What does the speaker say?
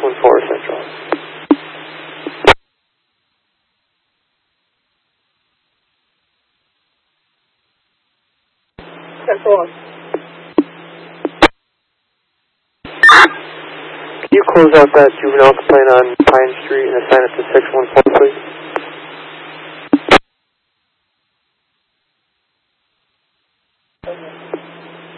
614 Central. Central. Can you close out that juvenile complaint on Pine Street and assign it to 614, please?